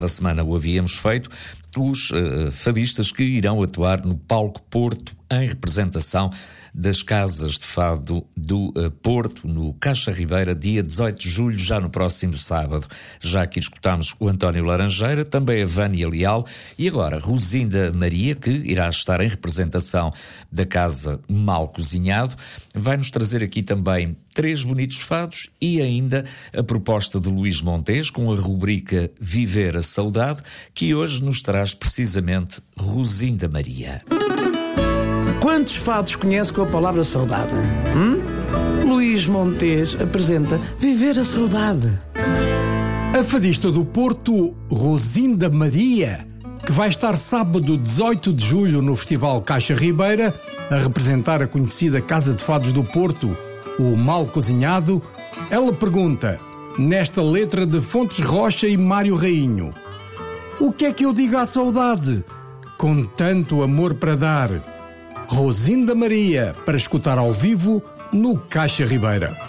da semana o havíamos feito, os fadistas que irão atuar no Palco Porto em representação das Casas de Fado do Porto, no Caixa Ribeira, dia 18 de julho, já no próximo sábado. Já aqui escutámos o António Laranjeira, também a Vânia Leal e agora Rosinda Maria, que irá estar em representação da Casa Mal Cozinhado, vai-nos trazer aqui também 3 bonitos fados e ainda a proposta de Luís Montes com a rubrica Viver a Saudade, que hoje nos traz precisamente Rosinda Maria. Quantos fados conhece com a palavra saudade? Luís Montes apresenta Viver a Saudade. A fadista do Porto, Rosinda Maria, que vai estar sábado 18 de julho no Festival Caixa Ribeira, a representar a conhecida Casa de Fados do Porto, o Mal Cozinhado, ela pergunta, nesta letra de Fontes Rocha e Mário Rainho: o que é que eu digo à saudade, com tanto amor para dar? Rosinda Maria, para escutar ao vivo no Caixa Ribeira.